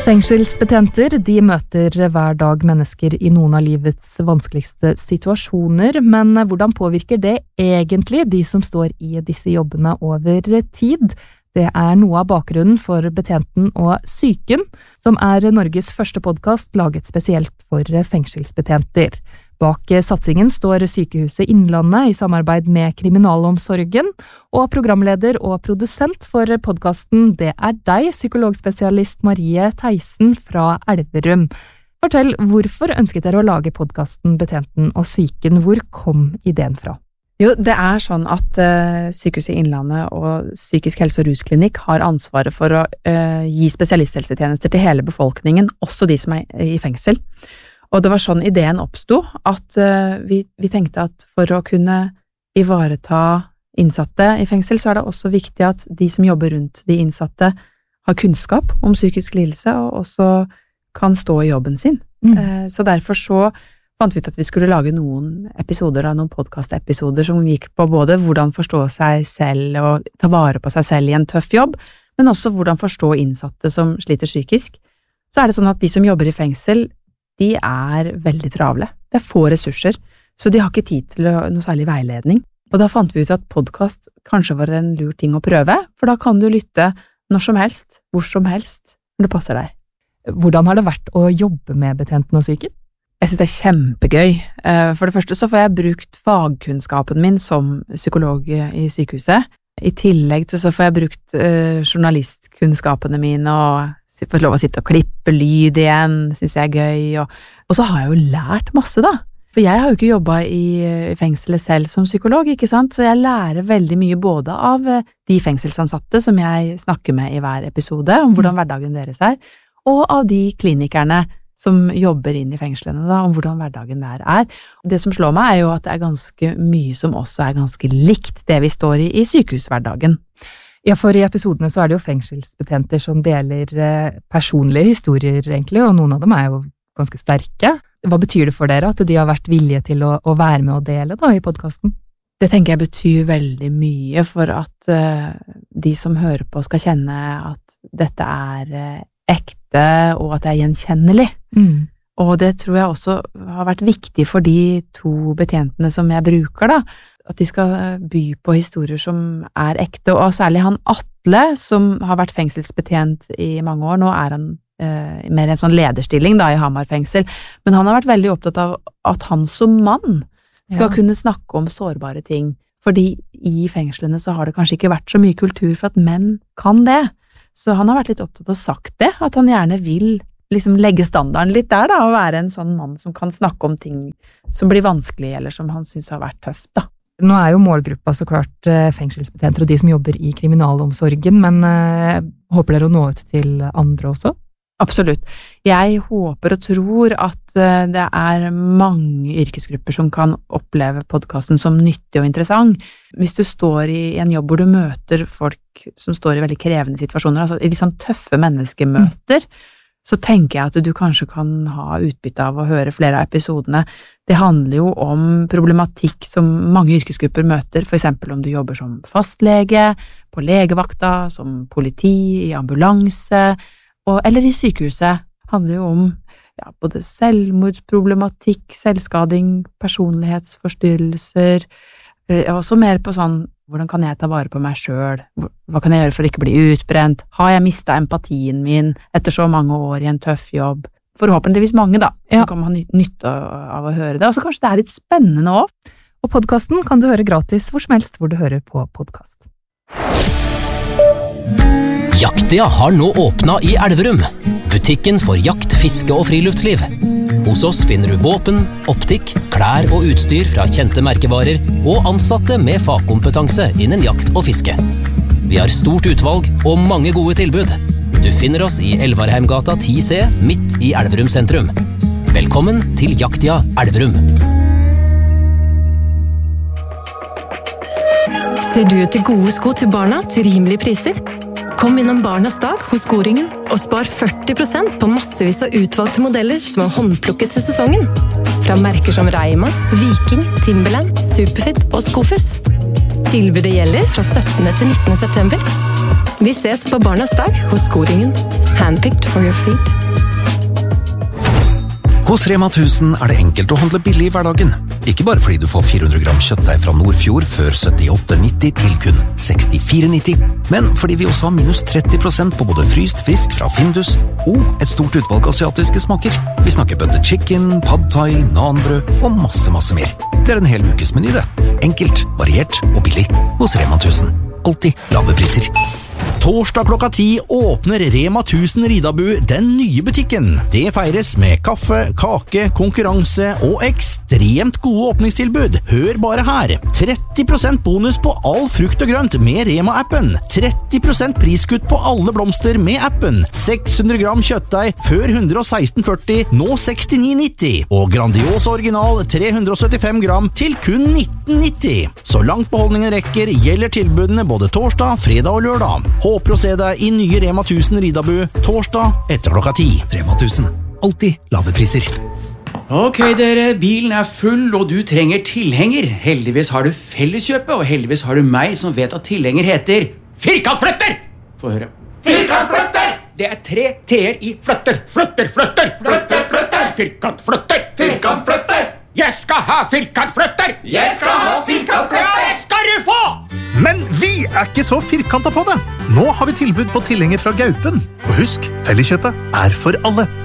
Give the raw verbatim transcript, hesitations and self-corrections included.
Fengselsbetjenter, de møter hver dag mennesker i noen av livets vanskeligste situasjoner, men hvordan påvirker det egentlig de som står i disse jobbene over tid? Det er noe av bakgrunnen for Betjenten og Psyken, som er Norges første podcast laget spesielt for fengselsbetjenter. Bak satsingen står Sykehuset Innlandet i samarbeid med Kriminalomsorgen, og programleder og produsent for podcasten, det er deg, psykologspesialist Marie Theisen fra Elverum. Fortell, hvorfor ønsket dere å lage podcasten Betjenten og Psyken? Hvor kom ideen fra? Jo, det er sånn at uh, Sykehuset Innlandet og Psykisk helse- og rusklinikk har ansvaret for å uh, gi spesialisthelsetjenester til hele befolkningen, også de som er i fengsel. Og det var sånn ideen oppstod, at uh, vi, vi tenkte at for å kunne ivareta innsatte i fengsel, så er det også viktig at de som jobber rundt de innsatte har kunnskap om psykisk lidelse, og også kan stå i jobben sin. Mm. Uh, så derfor så fant vi ut at vi skulle lage noen episoder, noen podcast-episoder som gikk på både hvordan forstå seg selv og ta vare på seg selv i en tøff jobb, men også hvordan forstå innsatte som sliter psykisk. Så er det sånn at de som jobber i fengsel, de er veldig travle. Det er få ressurser, så de har ikke tid til noe særlig veiledning. Og da fant vi ut at podcast kanskje var en lur ting å prøve, for da kan du lytte når som helst, hvor som helst, når det passer deg. Hvordan har det vært å jobbe med Betjenten og Psyken? Jeg synes det er kjempegøy. For det første så får jeg brukt fagkunnskapen min som psykolog i sykehuset. I tillegg til så får jeg brukt journalistkunnskapene mine og får lov å sitte og klippe lyd igjen, synes jeg er gøy. Og, og så har jeg jo lært masse da. For jeg har jo ikke jobbet i fengselet selv som psykolog, ikke sant? Så jeg lærer veldig mye både av de fengselsansatte som jeg snakker med i hver episode, om hvordan hverdagen deres er, og av de klinikerne som jobber inn i fengslene da, om hvordan hverdagen der er. Det som slår meg er jo at det er ganske mye som også er ganske likt det vi står i i sykehushverdagen. Ja, for i episodene så er det jo fengselsbetjenter som deler personlige historier egentlig, og noen av dem er jo ganske sterke. Hva betyr det for dere at de har vært villige til å, å være med og dele da i podcasten? Det tenker jeg betyr veldig mye for at uh, de som hører på skal kjenne at dette er uh, ekte, og at det er gjenkjennelig. Mm. Og det tror jeg også har vært viktig for de to betjentene som jeg bruker da, at de skal by på historier som er ekte, og særlig han Atle, som har vært fengselsbetjent i mange år. Nå er han eh, mer en sånn lederstilling da, i Hamar fengsel, men han har vært veldig opptatt av at han som mann skal ja. kunne snakke om sårbare ting, fordi i fengslene så har det kanskje ikke vært så mye kultur for at menn kan det. Så han har vært litt opptatt av sagt det, at han gjerne vil liksom legge standarden litt der da, og være en sånn mann som kan snakke om ting som blir vanskelig, eller som han synes har vært tøft da. Nå er jo målgruppa så klart fengselsbetjenter og de som jobber i kriminalomsorgen, men eh, håper dere å nå ut til andre også? Absolutt. Jeg håper og tror at det er mange yrkesgrupper som kan oppleve podcasten som nyttig og interessant. Hvis du står i en jobb hvor du møter folk som står i veldig krevende situasjoner, altså i litt sånn tøffe menneskemøter, mm. så tenker jeg at du kanskje kan ha utbytte av å høre flere av episodene. Det handler jo om problematikk som mange yrkesgrupper møter, for eksempel om du jobber som fastlege, på legevakta, som politi, i ambulanse, og, eller i sykehuset. Handler jo om ja, både selvmordsproblematikk, selvskading, personlighetsforstyrrelser, også mer på sånn, hvordan kan jeg ta vare på meg selv? Hva kan jeg gjøre for å ikke bli utbrent? Har jeg mistet empatien min etter så mange år i en tøff jobb? Forhåpentligvis mange da, så ja. kan man ha nytte av å høre det. Og så kanskje det er litt spennende også. Og podcasten kan du høre gratis hvor som helst hvor du hører på podcast. Jaktia har nå åpnet i Elverum. Butikken for jakt, fiske og friluftsliv. Hos oss finner du våpen, optikk, klær og utstyr fra kjente merkevarer og ansatte med fagkompetanse innen jakt og fiske. Vi har stort utvalg og mange gode tilbud. Du finner oss i Elvarheimgata ti C midt i Elverum sentrum. Velkommen til Jaktia Elverum. Ser du etter gode sko til barna til rimelige priser? Kom innom Barnas dag hos Skoringen og spar førti prosent på massevis av utvalgte modeller som er håndplukket til sesongen. Fra merker som Reima, Viking, Timberland, Superfit og Skofus. Tilbudet gjelder fra syttende til nittende september. Vi ses på Barnas dag hos Skoringen. Handpicked for your feet. Hos Rema tusen er det enkelt å handle billig i hverdagen. Ikke bare fordi du får fire hundre gram kjøttdeig fra Nordfjord før syttiåtte nitti til kun sekstifire nitti, men fordi vi også har minus tretti prosent på både fryst fisk fra Findus og et stort utvalg asiatiske smaker. Vi snakker butter chicken, pad thai, nanbrød og masse, masse mer. Det er en hel ukesmeny det. Enkelt, variert og billig hos Rema tusen. Alltid lave priser. Torsdag klokka ti åpner Rema tusen Ridabu den nye butikken. Det feires med kaffe, kake, konkurranse og ekstremt gode åpningstilbud. Hør bare her. tretti prosent bonus på all frukt og grønt med Rema-appen. tretti prosent priskutt på alle blomster med appen. seks hundre gram kjøttdeig før ett hundre og seksten førti, nå sekstini nitti. Og Grandiosa original tre hundre og syttifem gram til kun nitten nitti. Så langt beholdningen rekker gjelder tilbudene både torsdag, fredag og lørdag. Håper å se deg i nye Rema tusen Ridabu torsdag etter klokka ti. Rema tusen. Alltid lave priser. Ok dere, bilen er full og du trenger tilhenger. Heldigvis har du Felleskjøpet, og heldigvis har du meg som vet at tilhenger heter Firkantflytter! Få høre. Firkantflytter! Det er tre t-er i flytter. Flytter, flytter! Flytter, flytter! Firkantflytter! Firkantflytter! Jeg skal ha firkantflytter! Jeg skal ha firkantflytter! Det skal du få! Men vi er ikke så firkantet på det. Nå har vi tilbud på tilhenger fra Gaupen. Og husk, Felleskjøpet er for alle.